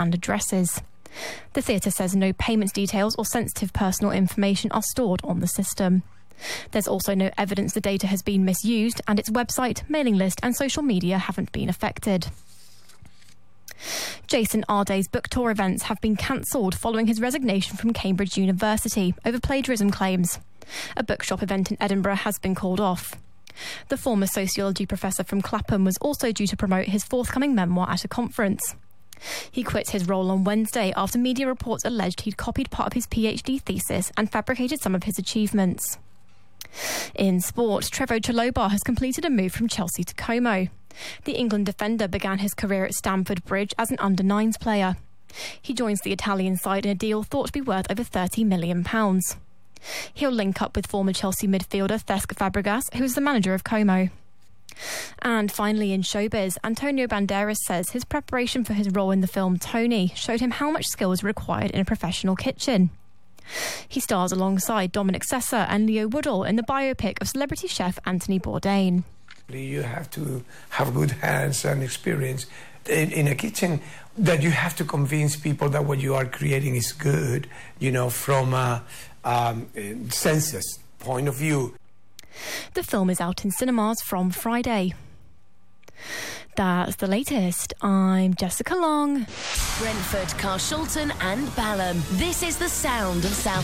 and addresses. The theatre says no payment details or sensitive personal information are stored on the system. There's also no evidence the data has been misused, and its website, mailing list and social media haven't been affected. Jason Arday's book tour events have been cancelled following his resignation from Cambridge University over plagiarism claims. A bookshop event in Edinburgh has been called off. The former sociology professor from Clapham was also due to promote his forthcoming memoir at a conference. He quit his role on Wednesday after media reports alleged he'd copied part of his PhD thesis and fabricated some of his achievements. In sport, Trevoh Chalobah has completed a move from Chelsea to Como. The England defender began his career at Stamford Bridge as an under-9s player. He joins the Italian side in a deal thought to be worth over £30 million. He'll link up with former Chelsea midfielder Cesc Fabregas, who is the manager of Como. And finally, in showbiz, Antonio Banderas says his preparation for his role in the film Tony showed him how much skill is required in a professional kitchen. He stars alongside Dominic Sessa and Leo Woodall in the biopic of celebrity chef Anthony Bourdain. You have to have good hands and experience in a kitchen, that you have to convince people that what you are creating is good, from a senses point of view. The film is out in cinemas from Friday. That's the latest. I'm Jessica Long. Brentford, Carshalton and Balham. This is the sound of South